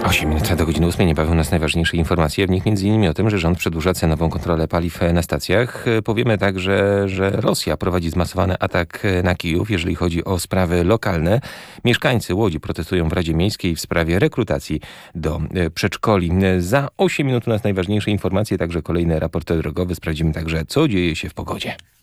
8 minut do godziny 8. Niebawem nas najważniejsze informacje, w nich m.in. o tym, że rząd przedłuża cenową kontrolę paliw na stacjach. Powiemy także, że Rosja prowadzi zmasowany atak na Kijów, jeżeli chodzi o sprawy lokalne. Mieszkańcy Łodzi protestują w Radzie Miejskiej w sprawie rekrutacji do przedszkoli. Za 8 minut u nas najważniejsze informacje, także kolejny raport drogowy. Sprawdzimy także, co dzieje się w pogodzie.